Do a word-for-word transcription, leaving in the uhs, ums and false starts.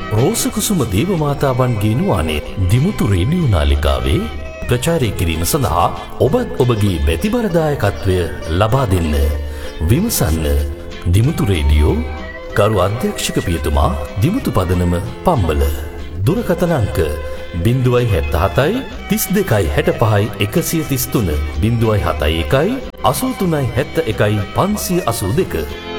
රෝසකුසුම දේවමාතාවන් ගේනුවානේ Dimuthu radio නාලිකාවේ ප්‍රචාරය කිරීම සඳහා ඔබත් ඔබගේ බැතිබරදායකත්වය ලබා දෙන්න. විමසන්න දිමුතු රේඩියෝ කරු අධ්‍යක්ෂක පියතුමා දිමුතු පදනම පම්බල. දුරකථන අංක බිංදුවයි හැත්ත හතයි තිස් දෙකයි හැට පහයි එකසිය තිස් තුන බිංදුවයි හතයි එකයි අසූ තුනයි හැත්ත එකයි පන්සිය අසූ දෙක.